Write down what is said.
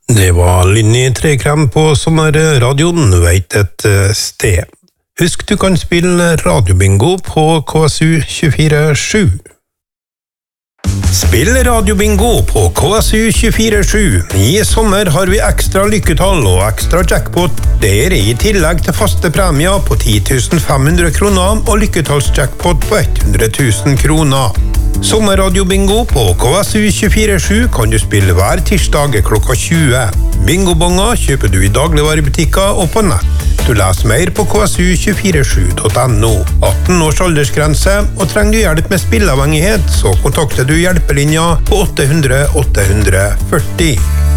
Det var Linni Trekrem på sommerradioen, vet et sted. Husk du kan spille radiobingo på KSU 24/7. Spill radiobingo på KSU 24/7. I sommer har vi ekstra lykketall og ekstra jackpot. Det er i tillegg til faste premier på 10.500 kroner og lykketallsjackpot på 100.000 kroner. Sommerradiobingo på KSU 24/7 kan du spille hver tirsdag klokka 20. Bingobonger kjøper du i dagligvarebutikker og på nett. Du leser mer på ksu247.no. 18 års aldersgrense, og trenger du hjelp med spilleavhengighet, så kontakter du hjelpelinja på 800 840.